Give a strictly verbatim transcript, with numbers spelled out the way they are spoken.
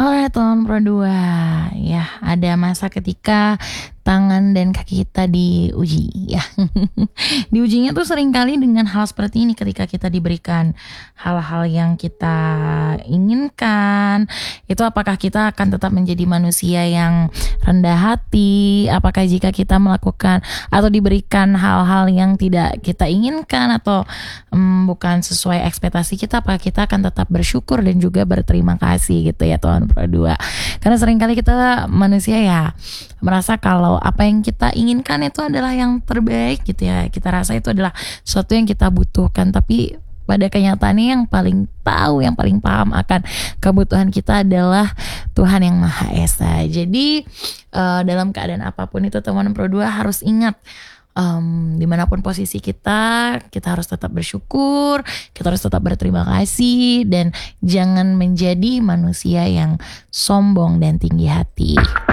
Alright teman Pro dua, ya ada masa ketika tangan dan kaki kita diuji ya. Diujinya tuh seringkali dengan hal seperti ini ketika kita diberikan hal-hal yang kita inginkan, itu apakah kita akan tetap menjadi manusia yang rendah hati, apakah jika kita melakukan atau diberikan hal-hal yang tidak kita inginkan atau um, bukan sesuai ekspektasi kita, apakah kita akan tetap bersyukur dan juga berterima kasih gitu ya teman Pro dua. Karena seringkali kita manusia ya merasa kalau apa yang kita inginkan itu adalah yang terbaik gitu ya, kita rasa itu adalah sesuatu yang kita butuhkan, tapi pada kenyataannya yang paling tahu, yang paling paham akan kebutuhan kita adalah Tuhan yang Maha Esa. Jadi uh, dalam keadaan apapun itu teman Pro dua harus ingat, Um, dimanapun posisi kita, kita harus tetap bersyukur, kita harus tetap berterima kasih, dan jangan menjadi manusia yang sombong dan tinggi hati.